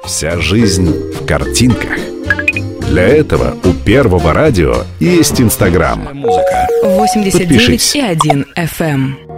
Вся жизнь в картинках. Для этого у Первого радио есть Инстаграм. Подпишись. 89,1 FM.